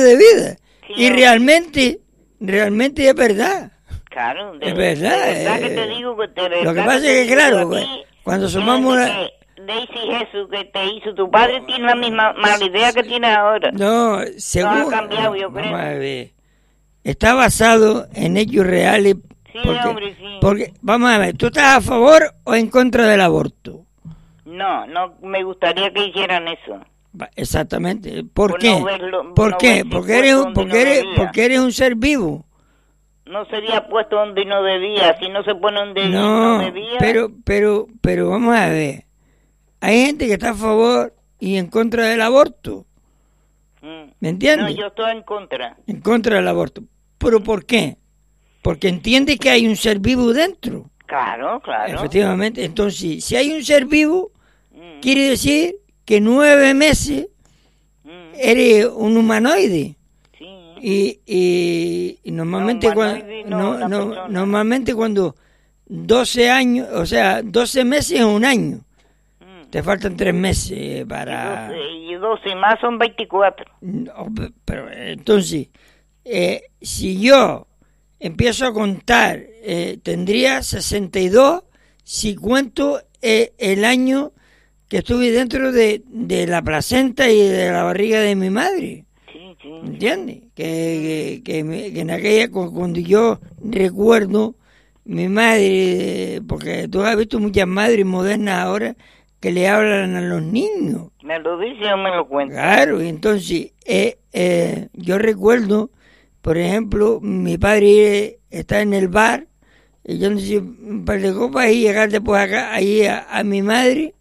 de vida. Sí, Y realmente es verdad. Claro, Es verdad. De verdad que te digo que de verdad Lo que pasa es que, claro, cuando sumamos Daisy Jesús que te hizo tu padre tiene la misma mala idea que tiene ahora. No, seguro. No ha cambiado, yo creo. Vamos a ver. Está basado en hechos reales. Sí, porque, hombre, sí. Porque, vamos a ver, ¿tú estás a favor o en contra del aborto? No me gustaría que hicieran eso. Exactamente. ¿Por Por qué? no verlo, ¿Por no qué? verse Porque eres un ser vivo. No sería puesto donde no debía. Si no se pone donde no debía. Pero vamos a ver. Hay gente que está a favor y en contra del aborto. ¿Me entiendes? No, yo estoy en contra. En contra del aborto. ¿Pero por qué? Porque entiende que hay un ser vivo dentro. Claro. Efectivamente. Entonces, si hay un ser vivo, quiere decir que 9 meses eres un humanoide. Sí. Y normalmente normalmente cuando 12 años, o sea, 12 meses es un año. Te faltan 3 meses para... Y 12 más son 24. No, pero entonces, si yo empiezo a contar, tendría 62 si cuento el año que estuve dentro de la placenta y de la barriga de mi madre. Sí. ¿Entiendes? Que en aquella, cuando yo recuerdo mi madre, porque tú has visto muchas madres modernas ahora que le hablan a los niños. Me lo dice o me lo cuenta. Claro, entonces yo recuerdo, por ejemplo, mi padre está en el bar, echándose un par de copas y llegar después acá, ahí a mi madre,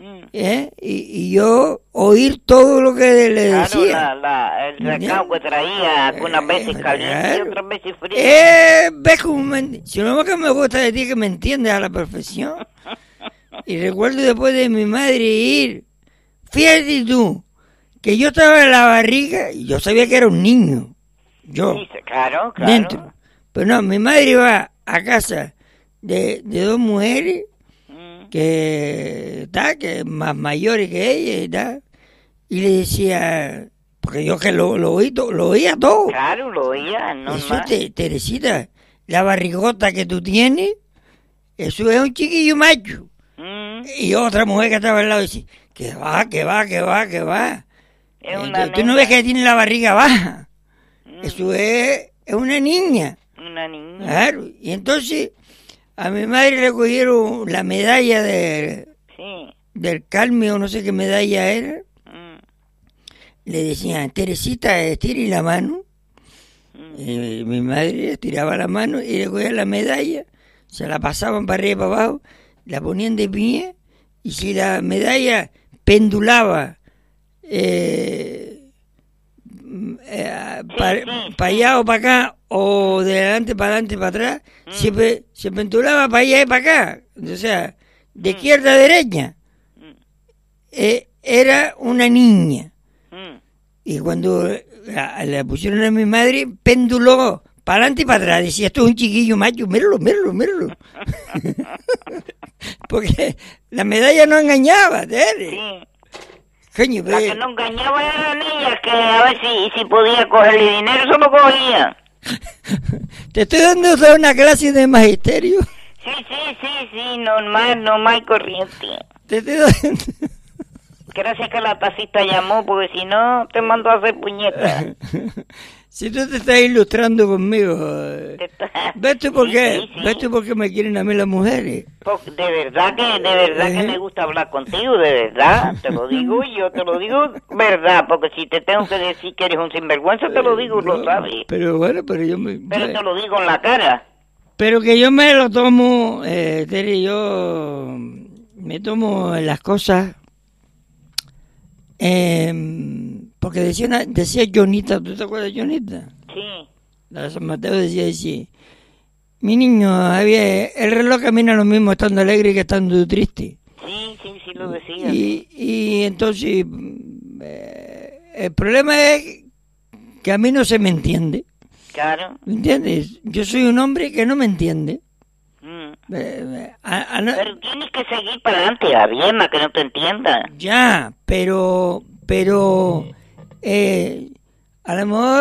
y yo oír todo lo que le decía. El recado que traía, algunas veces caliente y otras veces frío. Ves como si no, que me gusta de ti que me entiendes a la perfección. Y recuerdo después de mi madre ir, fíjate tú, que yo estaba en la barriga y yo sabía que era un niño. Yo, claro. dentro. Pero no, mi madre iba a casa de 2 mujeres que más mayores que ella y tal, y le decía, porque yo que lo oía todo. Claro, lo oía, no eso más. Teresita, la barrigota que tú tienes, eso es un chiquillo macho. Y otra mujer que estaba al lado decía, que va. Entonces, tú no ves que tiene la barriga baja. Eso es una niña. Una niña. Claro. Y entonces a mi madre le cogieron la medalla del Carmen, o no sé qué medalla era. Le decían, Teresita, estire la mano. Y mi madre estiraba la mano y le cogían la medalla, se la pasaban para arriba y para abajo, la ponían de pie, y si la medalla pendulaba para allá o para acá, o de adelante para adelante para atrás, siempre se pendulaba para allá y para acá, o sea, de izquierda a derecha. Era una niña. Y cuando la pusieron a mi madre, penduló para adelante y para atrás. Decía, esto es un chiquillo macho, míralo. Porque la medalla no engañaba, Sí. Coño, la que no engañaba era la niña, que a ver si podía cogerle dinero, eso lo cogía. Te estoy dando toda una clase de magisterio. Sí, normal, corriente. Te estoy dando... Gracias que la tacita llamó, porque si no, te mando a hacer puñetas. Si tú te estás ilustrando conmigo, ¿ves tú por qué? Sí. ¿Ves tú por qué me quieren a mí las mujeres? Porque de verdad que me gusta hablar contigo, de verdad, te lo digo, y yo te lo digo, verdad, porque si te tengo que decir que eres un sinvergüenza, te lo digo, lo sabes. Pero bueno, pero te lo digo en la cara. Pero que yo me lo tomo, Tere, yo me tomo las cosas... porque decía Jonita, ¿tú te acuerdas de Jonita? Sí. La de San Mateo decía, mi niño, el reloj camina lo mismo estando alegre que estando triste. Sí, lo decía. Y entonces, el problema es que a mí no se me entiende. Claro. ¿Me entiendes? Yo soy un hombre que no me entiende. Pero tienes que seguir para adelante, Aviema, que no te entienda. Ya, pero a lo mejor